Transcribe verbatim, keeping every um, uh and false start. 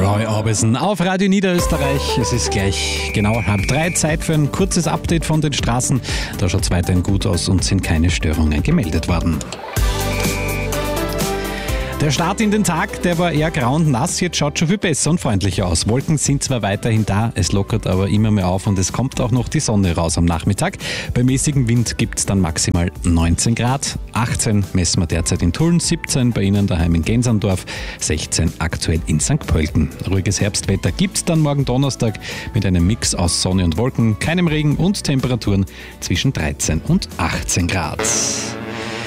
Roy Orbison auf Radio Niederösterreich. Es ist gleich genau halb drei. Zeit für ein kurzes Update von den Straßen. Da schaut es weiterhin gut aus und sind keine Störungen gemeldet worden. Der Start in den Tag, der war eher grau und nass, jetzt schaut schon viel besser und freundlicher aus. Wolken sind zwar weiterhin da, es lockert aber immer mehr auf und es kommt auch noch die Sonne raus am Nachmittag. Bei mäßigem Wind gibt es dann maximal neunzehn Grad, achtzehn messen wir derzeit in Tulln, siebzehn bei Ihnen daheim in Gensandorf, sechzehn aktuell in Sankt Pölten. Ruhiges Herbstwetter gibt es dann morgen Donnerstag mit einem Mix aus Sonne und Wolken, keinem Regen und Temperaturen zwischen dreizehn und achtzehn Grad.